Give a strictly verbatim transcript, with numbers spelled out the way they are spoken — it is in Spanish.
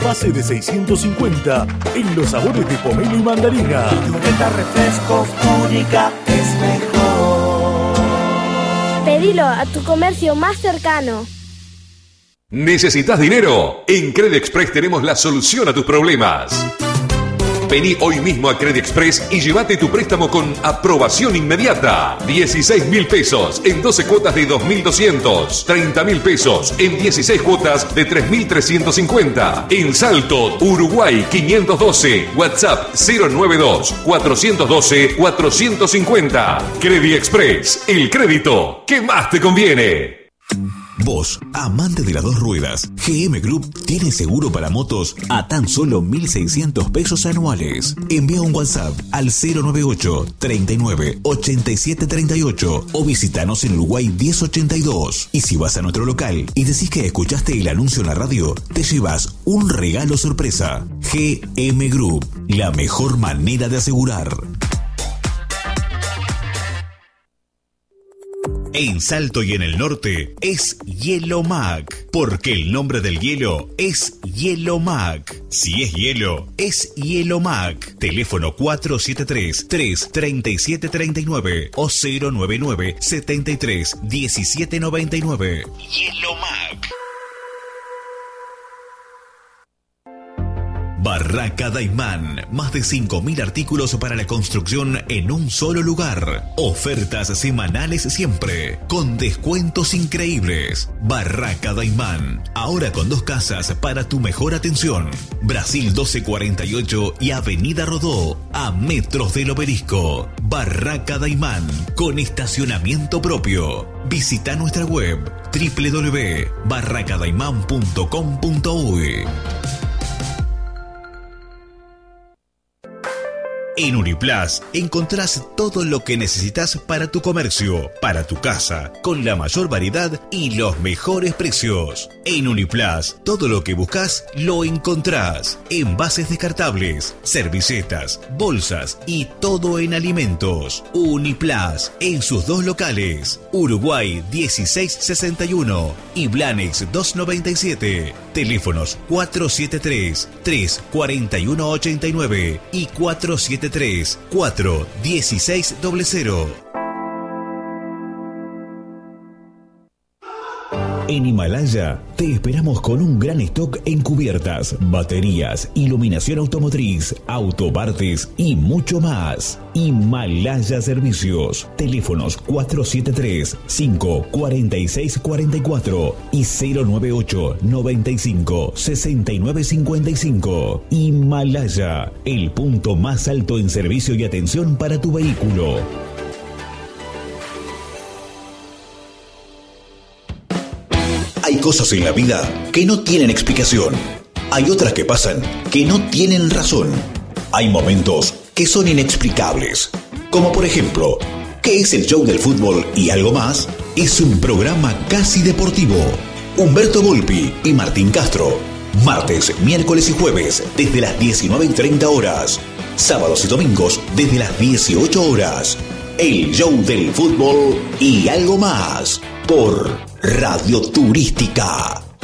Pase de seiscientos cincuenta en los sabores de pomelo y mandarina. Lluveta Refrescos Única es mejor. Pedilo a tu comercio más cercano. ¿Necesitas dinero? En Credexpress tenemos la solución a tus problemas. Vení hoy mismo a Credexpress y llévate tu préstamo con aprobación inmediata. dieciséis mil pesos en doce cuotas de dos mil doscientos. treinta mil pesos en dieciséis cuotas de tres mil trescientos cincuenta. En Salto, Uruguay quinientos doce. WhatsApp cero noventa y dos, cuatrocientos doce, cuatrocientos cincuenta. Credexpress, el crédito que más te conviene. Vos, amante de las dos ruedas, G M Group tiene seguro para motos a tan solo mil seiscientos pesos anuales. Envía un WhatsApp al cero noventa y ocho, treinta y nueve, ochenta y siete treinta y ocho o visitanos en Uruguay diez ochenta y dos. Y si vas a nuestro local y decís que escuchaste el anuncio en la radio, te llevas un regalo sorpresa. G M Group, la mejor manera de asegurar. En Salto y en el norte es Hielo-Mac, porque el nombre del hielo es Hielo-Mac. Si es hielo, es Hielo-Mac. Teléfono cuatro siete tres, tres tres siete tres nueve o cero nueve nueve, setenta y tres, diecisiete noventa y nueve. Hielo-Mac. Barraca Daimán, más de cinco mil artículos para la construcción en un solo lugar. Ofertas semanales siempre, con descuentos increíbles. Barraca Daimán, ahora con dos casas para tu mejor atención. Brasil doce cuarenta y ocho y Avenida Rodó, a metros del Obelisco. Barraca Daimán, con estacionamiento propio. Visita nuestra web doble u doble u doble u punto barraca daimán punto com punto uy. En Uniplus encontrás todo lo que necesitas para tu comercio, para tu casa, con la mayor variedad y los mejores precios. En Uniplus, todo lo que buscas lo encontrás. Envases descartables, servilletas, bolsas y todo en alimentos. Uniplus, en sus dos locales, Uruguay dieciséis sesenta y uno y Blanex doscientos noventa y siete. Teléfonos cuatro siete tres, tres cuatro uno ocho nueve y cuatro siete tres, cuatro uno seis cero cero. En Himalaya te esperamos con un gran stock en cubiertas, baterías, iluminación automotriz, autopartes y mucho más. Himalaya Servicios. Teléfonos cuatro siete tres, cinco cuatro seis cuatro cuatro y cero nueve ocho, noventa y cinco, sesenta y nueve cincuenta y cinco. Himalaya, el punto más alto en servicio y atención para tu vehículo. Hay cosas en la vida que no tienen explicación. Hay otras que pasan que no tienen razón. Hay momentos que son inexplicables. Como por ejemplo, ¿qué es el show del fútbol y algo más? Es un programa casi deportivo. Humberto Volpi y Martín Castro. Martes, miércoles y jueves desde las diecinueve y treinta horas. Sábados y domingos desde las dieciocho horas. El show del fútbol y algo más. Por Radio Turística.